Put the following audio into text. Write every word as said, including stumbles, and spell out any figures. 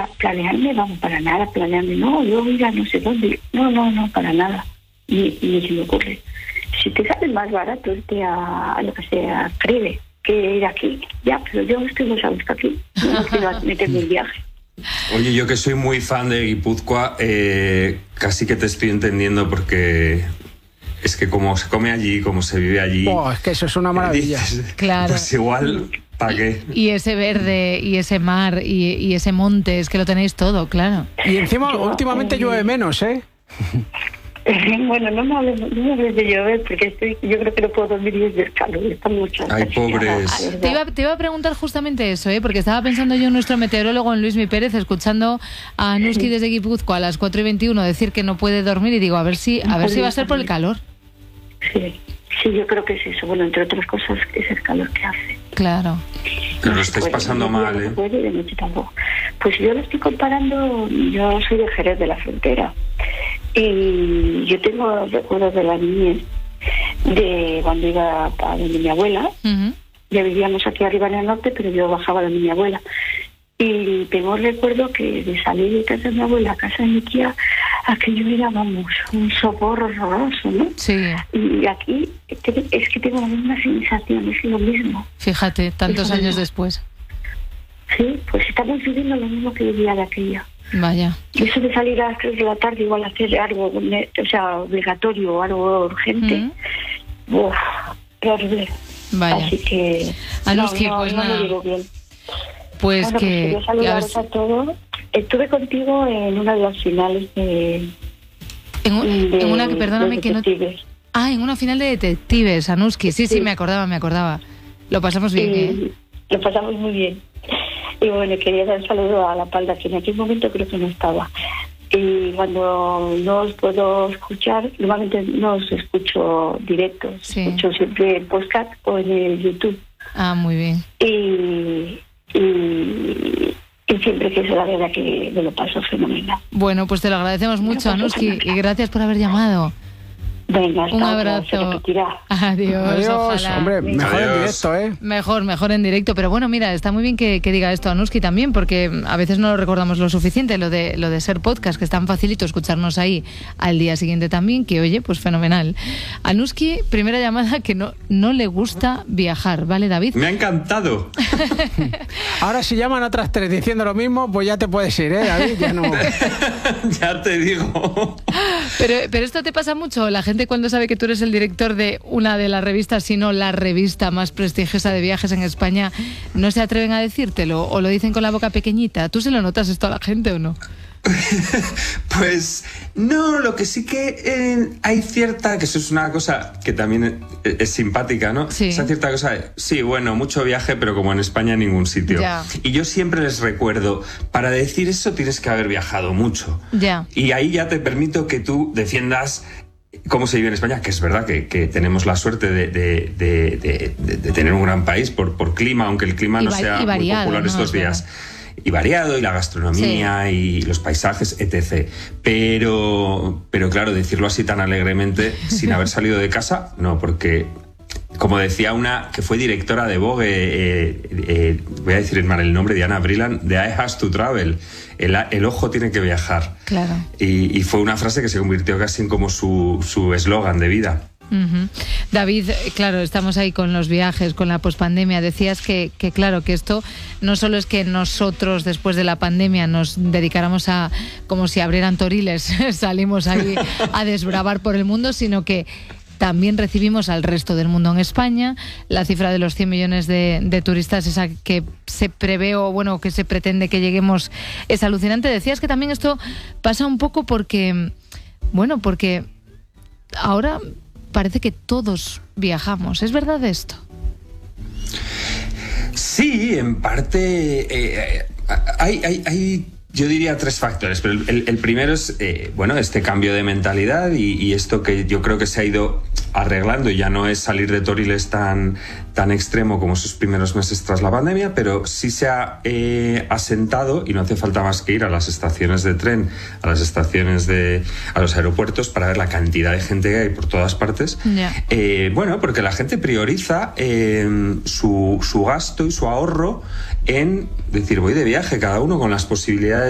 pla- planearme, vamos, para nada, planearme, no, yo ir a no sé dónde, no, no, no, para nada, ni, ni se me ocurre. Si te sale más barato irte a, a lo que sea, Creve, que ir aquí, ya, pero yo estoy más a gusto aquí, no quiero meterme en viaje. Oye, yo que soy muy fan de Guipúzcoa, eh, casi que te estoy entendiendo porque es que como se come allí, como se vive allí... Oh, es que eso es una maravilla. Dices, Claro. Pues igual, ¿para qué? Y ese verde, y ese mar, y, y ese monte, es que lo tenéis todo, claro. Y encima, Yo, últimamente eh, llueve menos, ¿eh? Bueno, no me hables, no me hables de llover porque estoy, yo creo que no puedo dormir desde el calor, está mucho. Ay, pobres. Te iba, te iba a preguntar justamente eso, ¿eh? Porque estaba pensando yo en nuestro meteorólogo, en Luismi Pérez, escuchando a Anuski desde Guipúzcoa a las cuatro y veintiuno decir que no puede dormir y digo, a ver si, a ver si va a ser por el calor. Sí, sí, yo creo que es eso. Bueno, entre otras cosas, es el calor que hace. Claro. Pero lo No se estáis puede, pasando de día mal, no se ¿eh? puede, de noche tampoco. Pues yo lo estoy comparando, yo soy de Jerez de la Frontera y yo tengo recuerdos de la niñez, de cuando iba a donde mi abuela. Uh-huh. Ya vivíamos aquí arriba en el norte, pero yo bajaba donde mi abuela. Y tengo recuerdo que de salir de casa de mi abuela a casa de mi tía, aquello era, vamos, un sopor horroroso, ¿no? Sí, Y aquí es que tengo la misma sensación, es lo mismo. fíjate, tantos Fíjate. años después. Sí, pues estamos viviendo lo mismo que vivía de aquella. Vaya. Eso de salir a las tres de la tarde igual a hacer algo, o sea, obligatorio o algo urgente, Uh-huh. uf, qué horrible. Vaya. Así que Anuski, no, no, pues no nada. me digo bien. Pues Bueno, que... pues quería que a saludaros ver a todos. Estuve contigo en una de las finales de... en, un- de en una que, perdóname, de que no... detectives. Ah, en una final de detectives, Anuski. Sí, sí, Sí. me acordaba, me acordaba. Lo pasamos bien, ¿eh? Y lo pasamos muy bien. Y bueno, quería dar un saludo a La Palda, que en aquel momento creo que no estaba. Y cuando no os puedo escuchar, normalmente no os escucho directos, Sí. escucho siempre en podcast o en el YouTube. Ah, muy bien. Y, y, y siempre que se la verdad que me lo paso fenomenal. Bueno, pues te lo agradecemos mucho, Bueno, pues, Anuski, y gracias por haber llamado. Venga, hasta Un otra, abrazo. se repetirá. Adiós, Adiós, ojalá. hombre, mejor en Adiós. directo, ¿eh? Mejor, mejor en directo. Pero bueno, mira, está muy bien que, que diga esto Anuski también, porque a veces no lo recordamos lo suficiente, lo de lo de ser podcast, que es tan facilito escucharnos ahí al día siguiente también, que oye, pues fenomenal. Anuski, primera llamada que no, no le gusta viajar, ¿vale, David? Me ha encantado. Ahora si llaman otras tres diciendo lo mismo, pues ya te puedes ir, ¿eh, David? Ya no... Ya te digo. Pero, pero esto te pasa mucho, la gente cuando sabe que tú eres el director de una de las revistas, si no la revista más prestigiosa de viajes en España, ¿no se atreven a decírtelo o lo dicen con la boca pequeñita? ¿Tú se lo notas esto a la gente o no? Pues no, lo que sí que eh, hay cierta, que eso es una cosa que también es, es simpática, ¿no? Sí. Esa cierta cosa de, sí, bueno, mucho viaje, pero como en España en ningún sitio. Ya. Y yo siempre les recuerdo, para decir eso tienes que haber viajado mucho. Ya. Y ahí ya te permito que tú defiendas cómo se vive en España, que es verdad que, que tenemos la suerte de, de, de, de, de, de tener un gran país por, por clima, aunque el clima Y no va- sea y variado, muy popular ¿no? estos Es días. verdad. Y variado, y la gastronomía, Sí. y los paisajes, etcétera. Pero, pero claro, decirlo así tan alegremente, sin haber salido de casa, no, porque, como decía una que fue directora de Vogue, eh, eh, voy a decir mal el nombre, Diana Brilland, de I has to travel, el, el ojo tiene que viajar. Claro. Y, y fue una frase que se convirtió casi en como su su eslogan de vida. Uh-huh. David, claro, estamos ahí con los viajes, con la pospandemia. Decías que, que, claro, que esto no solo es que nosotros después de la pandemia nos dedicáramos a, como si abrieran toriles, salimos ahí a desbravar por el mundo, sino que también recibimos al resto del mundo en España. La cifra de los cien millones de, de turistas, esa que se prevé o bueno, que se pretende que lleguemos, es alucinante. Decías que también esto pasa un poco porque, bueno, porque ahora parece que todos viajamos. ¿Es verdad esto? Sí, en parte eh, hay, hay, hay, yo diría tres factores, pero el, el primero es, eh, bueno, este cambio de mentalidad y, y esto que yo creo que se ha ido arreglando, y ya no es salir de toriles tan, tan extremo como esos primeros meses tras la pandemia, pero sí se ha eh, asentado, y no hace falta más que ir a las estaciones de tren, a las estaciones de, a los aeropuertos para ver la cantidad de gente que hay por todas partes. Ya. Eh, bueno, porque la gente prioriza eh, su, su gasto y su ahorro en decir, voy de viaje, cada uno con las posibilidades